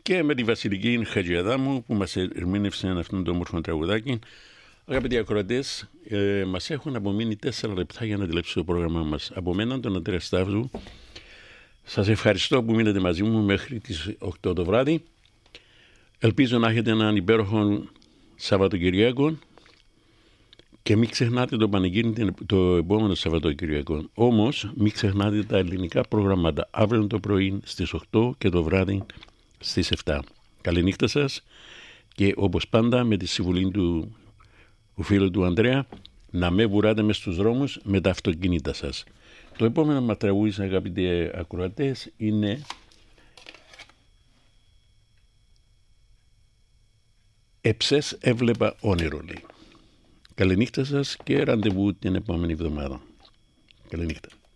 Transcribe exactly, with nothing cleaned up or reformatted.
και με τη Βασιλική Χατζιαδάμου που μας ερμήνευσε αυτόν το όμορφο τραγουδάκι. Αγαπητοί ακροατές, ε, μας έχουν απομείνει τέσσερα λεπτά για να τηλέψει το πρόγραμμά μας. Από μένα, τον Αντρέα Σταύρου, σας ευχαριστώ που μείνετε μαζί μου μέχρι τις οκτώ το βράδυ. Ελπίζω να έχετε έναν υπέροχο Σαββατοκυριακό και μην ξεχνάτε το πανηγύρι το επόμενο Σαββατοκυριακό. Όμως μην ξεχνάτε τα ελληνικά προγράμματα αύριο το πρωί στις οκτώ και το βράδυ στις επτά. Καληνύχτα σας και όπως πάντα με τη συμβουλή του, του φίλου του Ανδρέα, να με βουράτε μες στους δρόμους με τα αυτοκίνητα σας. Το επόμενο μας τραγούδι, αγαπητοί ακροατές, είναι «Εψές έβλεπα όνειρο», λέει. Καληνύχτα σας και ραντεβού την επόμενη εβδομάδα. Καληνύχτα.